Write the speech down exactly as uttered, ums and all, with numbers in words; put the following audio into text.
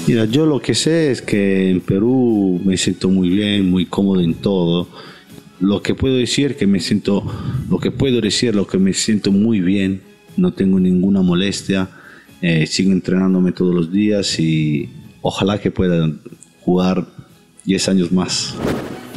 Mira, yo lo que sé es que en Perú me siento muy bien, muy cómodo en todo. Lo que puedo decir que me siento, lo que puedo decir, lo que me siento muy bien, no tengo ninguna molestia, eh, sigo entrenándome todos los días y ojalá que pueda jugar diez años más.